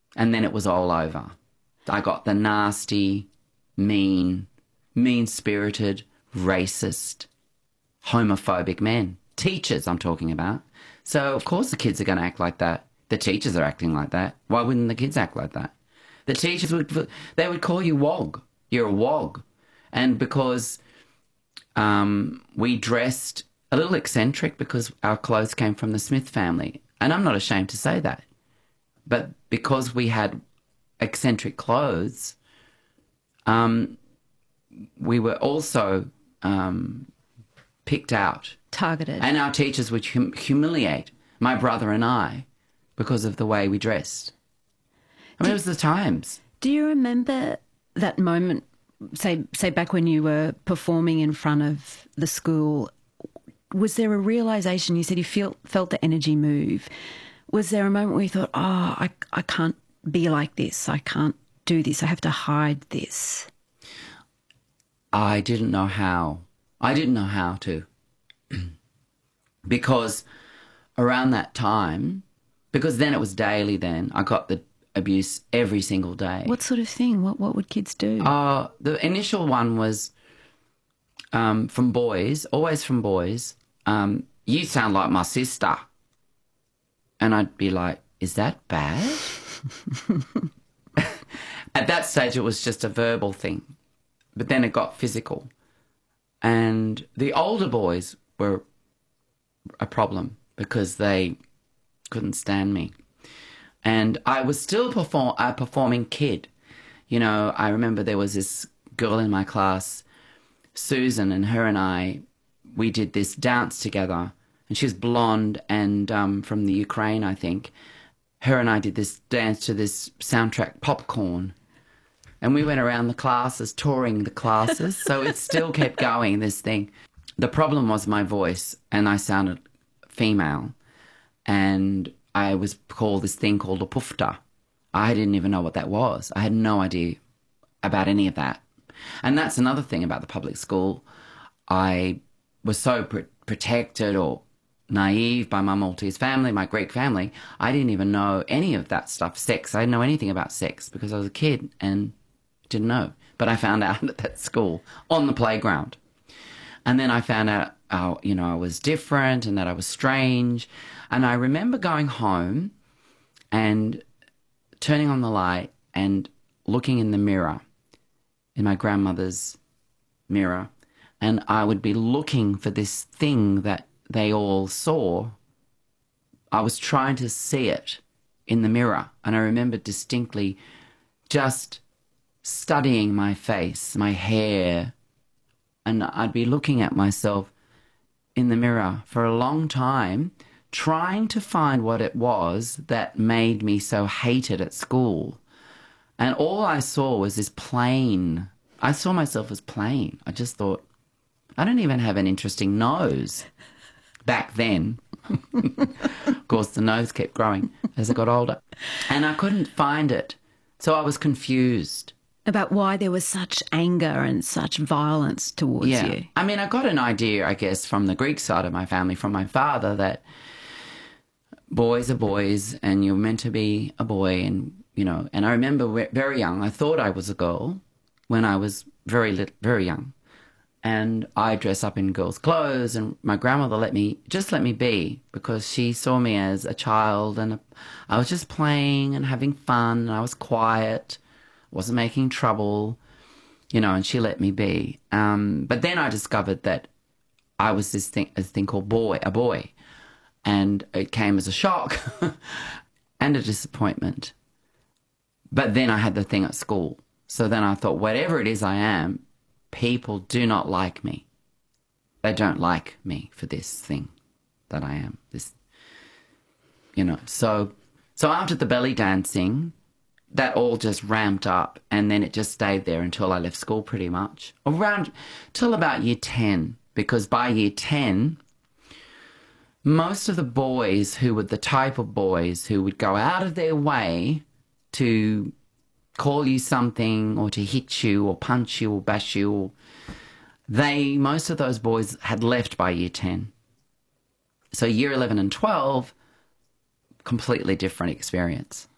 And then it was all over. I got the nasty, mean-spirited, racist, homophobic men. Teachers, I'm talking about. So, of course, the kids are going to act like that. The teachers are acting like that. Why wouldn't the kids act like that? The teachers they would call you wog. You're a wog. And because we dressed a little eccentric because our clothes came from the Smith family. And I'm not ashamed to say that. But because we had eccentric clothes, we were also picked out. Targeted. And our teachers would humiliate my brother and I because of the way we dressed. I mean, it was the times. Do you remember that moment, say back when you were performing in front of the school? Was there a realisation? You said you felt the energy move. Was there a moment where you thought, oh, I can't be like this. I can't do this. I have to hide this. I didn't know how. I didn't know how to. Because around that time, because then it was daily then, I got the abuse every single day. What sort of thing? What would kids do? The initial one was from boys, always from boys. You sound like my sister. And I'd be like, is that bad? At that stage, it was just a verbal thing. But then it got physical. And the older boys were a problem because they couldn't stand me. And I was still a performing kid. You know, I remember there was this girl in my class, Susan, and her and I, we did this dance together. And she was blonde and from the Ukraine, I think. Her and I did this dance to this soundtrack, Popcorn. And we went around the classes, touring the classes. So it still kept going, this thing. The problem was my voice, and I sounded female. And I was called this thing called a pufta. I didn't even know what that was. I had no idea about any of that. And that's another thing about the public school. I was so protected or naive by my Maltese family, my Greek family. I didn't even know any of that stuff, sex. I didn't know anything about sex because I was a kid and didn't know. But I found out at that school on the playground. And then I found out, I was different and that I was strange. And I remember going home and turning on the light and looking in the mirror, in my grandmother's mirror, and I would be looking for this thing that they all saw. I was trying to see it in the mirror. And I remember distinctly just studying my face, my hair, and I'd be looking at myself in the mirror for a long time, trying to find what it was that made me so hated at school. And all I saw was this plain. I saw myself as plain. I just thought, I don't even have an interesting nose. Back then. Of course, the nose kept growing as I got older. And I couldn't find it. So I was confused. About why there was such anger and such violence towards you. I mean, I got an idea, I guess, from the Greek side of my family, from my father, that boys are boys and you're meant to be a boy. And, and I remember very young, I thought I was a girl when I was very young. And I dress up in girls' clothes, and my grandmother let me be, because she saw me as a child, and I was just playing and having fun, and I was quiet, wasn't making trouble, and she let me be. But then I discovered that I was a thing called a boy, and it came as a shock and a disappointment. But then I had the thing at school. So then I thought, whatever it is I am, people do not like me. They don't like me for this thing that I am. So after the belly dancing, that all just ramped up, and then it just stayed there until I left school pretty much. Around till about year 10, because by year 10, most of the boys who were the type of boys who would go out of their way to call you something or to hit you or punch you or bash you, most of those boys had left by year 10. So year 11 and 12, completely different experience.